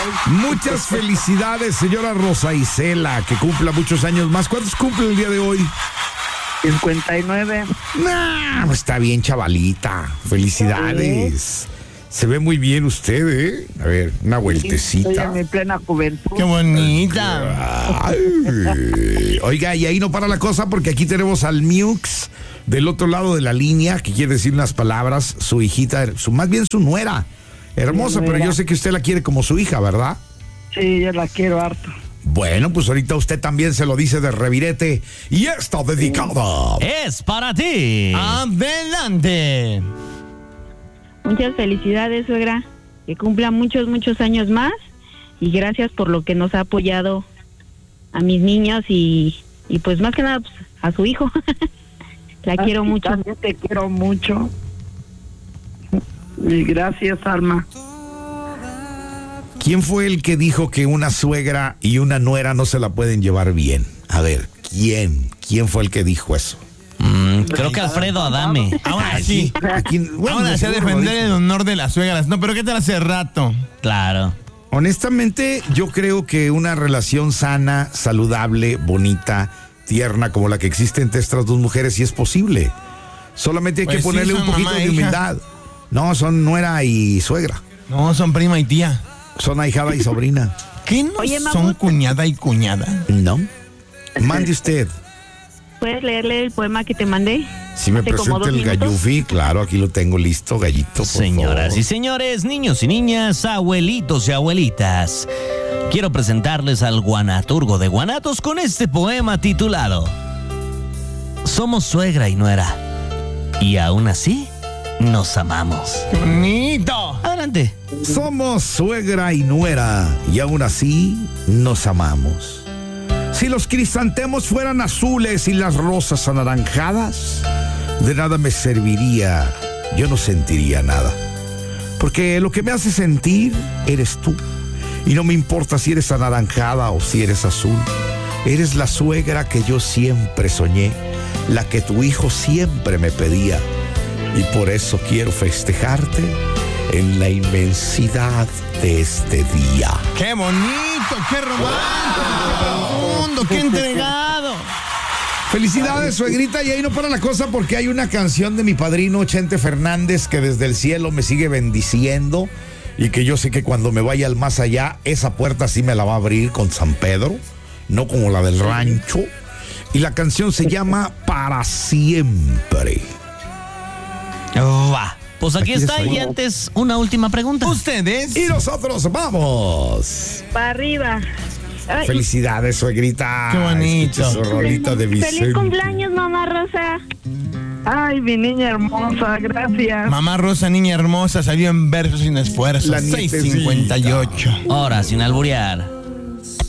Muchas felicidades, señora Rosa Isela, que cumpla muchos años más. ¿Cuántos cumple el día de hoy? 59. Nah, está bien, chavalita. Felicidades. Se ve muy bien usted, ¿eh? A ver, una vueltecita. Estoy en mi plena juventud. ¡Qué bonita! Ay. Oiga, y ahí no para la cosa porque aquí tenemos al Miux del otro lado de la línea que quiere decir unas palabras. Su hijita, más bien su nuera. Hermosa, pero yo sé que usted la quiere como su hija, ¿verdad? Sí, yo la quiero harto. Bueno, pues ahorita usted también se lo dice de revirete y está dedicada. Es para ti. ¡Adelante! Muchas felicidades, suegra. Que cumpla muchos, muchos años más. Y gracias por lo que nos ha apoyado a mis niños y pues más que nada pues, a su hijo. La quiero mucho. También te quiero mucho. Y gracias, Alma. ¿Quién fue el que dijo que una suegra y una nuera no se la pueden llevar bien? A ver, ¿quién? ¿Quién fue el que dijo eso? Creo que Alfredo Adame. Ahora sí. Bueno, Ahora sí a defender el honor de las suegras. No, pero ¿qué tal hace rato? Claro. Honestamente, yo creo que una relación sana, saludable, bonita, tierna, como la que existe entre estas dos mujeres, sí es posible. Solamente hay Pues que sí, ponerle son un poquito mamá de e hija. humildad. No, son nuera y suegra. No, son prima y tía. Son ahijada y sobrina. ¿Qué no Oye, son mamut. cuñada y cuñada? ¿No? Mande usted. ¿Puedes leerle el poema que te mandé? Si me Hace como presenta 2 el minutos. gallufi, claro, aquí lo tengo listo, gallito, por Señoras favor. y señores, niños y niñas, abuelitos y abuelitas, quiero presentarles al guanaturgo de Guanatos con este poema titulado Somos suegra y nuera, y aún así nos amamos. ¡Qué bonito! Adelante. Somos suegra y nuera, y aún así nos amamos. Si los crisantemos fueran azules y las rosas anaranjadas, de nada me serviría, yo no sentiría nada. Porque lo que me hace sentir eres tú. Y no me importa si eres anaranjada o si eres azul. Eres la suegra que yo siempre soñé, la que tu hijo siempre me pedía. Y por eso quiero festejarte en la inmensidad de este día. ¡Qué bonito! ¡Qué romántico! ¡Qué profundo! ¡Qué entregado! Felicidades, suegrita, y ahí no para la cosa porque hay una canción de mi padrino Chente Fernández que desde el cielo me sigue bendiciendo y que yo sé que cuando me vaya al más allá, esa puerta sí me la va a abrir con San Pedro, no como la del rancho. Y la canción se llama Para Siempre. Va. Pues aquí Aquí está estoy. y antes una última pregunta. ¿Ustedes? Y nosotros vamos. Para arriba. Ay, Felicidades, suegrita. Qué bonito. Escuche su rolita de Vicente. ¡Feliz cumpleaños, mamá Rosa! Ay, mi niña hermosa, gracias. Mamá Rosa, niña hermosa, salió en versos sin esfuerzo. La nietecita. 6:58. Ahora, sin alburear.